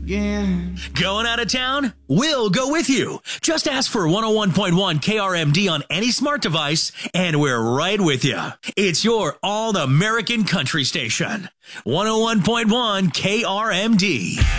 again. Going out of town? We'll go with you. Just ask for 101.1 KRMD on any smart device, and we're right with you. It's your all-American country station. 101.1 KRMD.